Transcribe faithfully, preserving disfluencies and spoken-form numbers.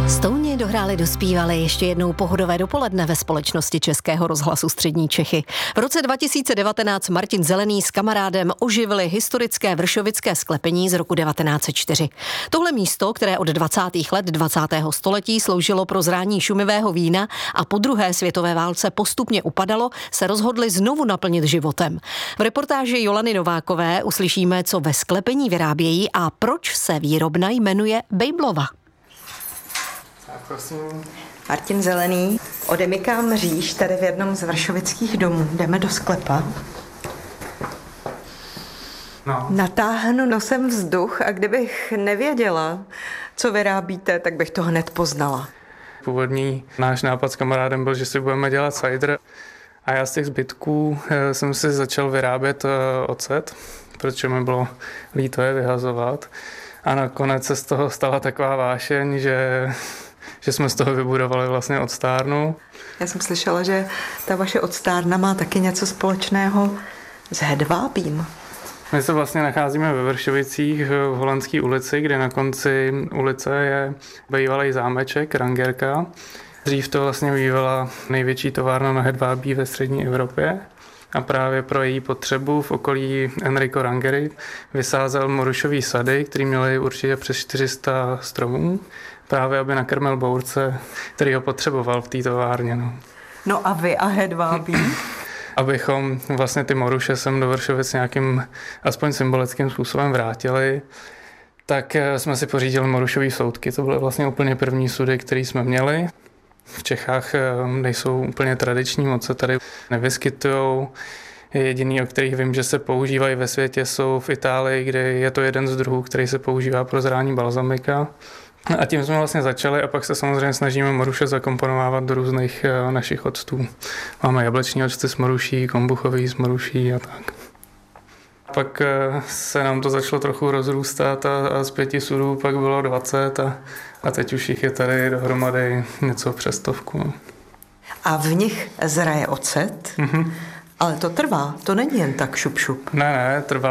Stouni dohráli, dospívali ještě jednou pohodové dopoledne ve společnosti Českého rozhlasu Střední Čechy. V roce dva tisíce devatenáct Martin Zelený s kamarádem oživili historické vršovické sklepení z roku devatenáct set čtyři. Tohle místo, které od dvacátých let dvacátého století sloužilo pro zrání šumivého vína a po druhé světové válce postupně upadalo, se rozhodli znovu naplnit životem. V reportáži Jolany Novákové uslyšíme, co ve sklepení vyrábějí a proč se výrobna jmenuje Bejblova. Prosím. Martin Zelený, odemykám říš tady v jednom z vršovických domů. Jdeme do sklepa. No. Natáhnu nosem vzduch a kdybych nevěděla, co vyrábíte, tak bych to hned poznala. Původní náš nápad s kamarádem byl, že si budeme dělat cider a já z těch zbytků jsem si začal vyrábět ocet, protože mi bylo líto je vyhazovat. A nakonec se z toho stala taková vášeň, že že jsme z toho vybudovali vlastně odstárnu. Já jsem slyšela, že ta vaše odstárna má taky něco společného s hedvábím. My se vlastně nacházíme ve Vršovicích v Holandské ulici, kde na konci ulice je bývalý zámeček Rangerka. Dřív to vlastně bývala největší továrna na hedvábí ve střední Evropě. A právě pro její potřebu v okolí Enrico Rangery vysázel morušový sady, který měly určitě přes čtyři sta stromů, právě aby nakrmil bource, který ho potřeboval v té továrně. No. no a vy a hedvábí? Abychom vlastně ty moruše sem do Vršovic nějakým aspoň symbolickým způsobem vrátili, tak jsme si pořídili morušový soudky. To byly vlastně úplně první sudy, které jsme měli. V Čechách nejsou úplně tradiční, moc se tady nevyskytujou. Jediný, o kterých vím, že se používají ve světě, jsou v Itálii, kde je to jeden z druhů, který se používá pro zrání balzamika. A tím jsme vlastně začali a pak se samozřejmě snažíme moruše zakomponovávat do různých našich octů. Máme jableční octy s moruší, kombuchový s moruší a tak. Pak se nám to začalo trochu rozrůstat a, a z pěti sudů pak bylo dvacet a, a teď už jich je tady dohromady něco přes stovku. A v nich zraje ocet, mm-hmm. ale to trvá, to není jen tak šup šup. Ne, ne, trvá